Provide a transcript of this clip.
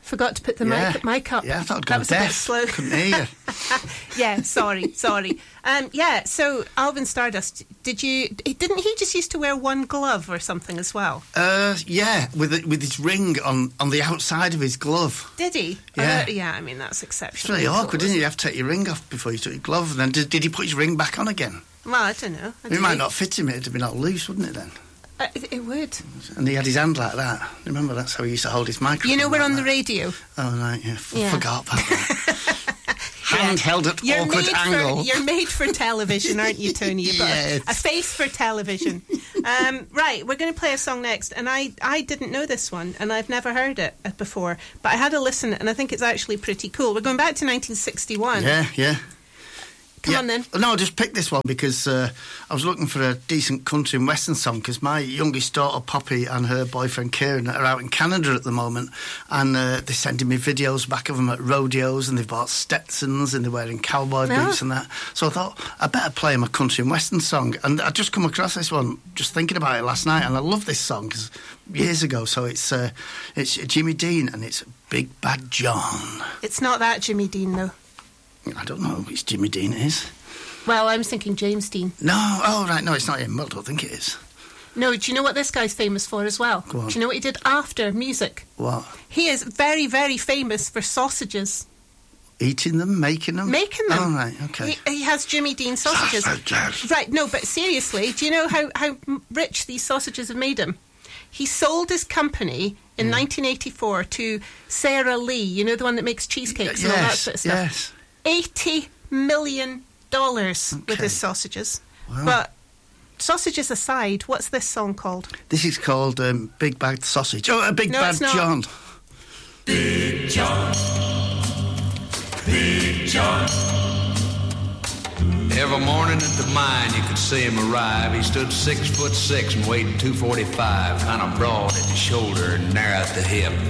Forgot to put the mic up. Yeah, I thought I'd that gone was deaf. a bit slow. Couldn't hear you. Yeah, sorry. So Alvin Stardust, didn't he just used to wear one glove or something as well? Yeah, with his ring on the outside of his glove. Did he? Yeah. I mean, that's It's exceptional. really awkward, isn't it? You have to take your ring off before you took your glove. And then did he put his ring back on again? Well, I don't know. It might not fit him. It'd have been all loose, wouldn't it then? It would. And he had his hand like that. Remember, that's how he used to hold his microphone. You know, we're like on that. the radio. Oh, right, yeah. Yeah. Forgot about that. Hand held at awkward angle. You're made for television, aren't you, Tony? You've got Yes. a face for television. Right, we're going to play a song next, and I didn't know this one, and I've never heard it before, but I had a listen, and I think it's actually pretty cool. We're going back to 1961. Yeah. Come on, then. No, I just picked this one because I was looking for a decent country and western song because my youngest daughter, Poppy, and her boyfriend, Kieran, are out in Canada at the moment, and they're sending me videos back of them at rodeos, and they've bought Stetsons, and they're wearing cowboy boots and that. So I thought, I better play them a country and western song. And I just come across this one, just thinking about it last night, and I love this song because years ago. So it's Jimmy Dean, and it's Big Bad John. It's not that Jimmy Dean, though. I don't know which Jimmy Dean it is. Well, I was thinking James Dean. No, oh, right, no, it's not him. I don't think it is. No, do you know what this guy's famous for as well? Go on. Do you know what he did after music? What? He is very, very famous for sausages. Eating them, making them? Making them. Oh, right, okay. He has Jimmy Dean sausages. Sausages. Right, no, but seriously, do you know how rich these sausages have made him? He sold his company in 1984 to Sara Lee, you know, the one that makes cheesecakes and all that sort of stuff. Yes. $80 million with his sausages. Wow. But sausages aside, what's this song called? This is called Big Bad Sausage. Oh, Big No, Bad it's not. John. Big John, Big John. Every morning at the mine you could see him arrive. He stood 6'6" and weighed 245, kind of broad at the shoulder and narrow at the hip.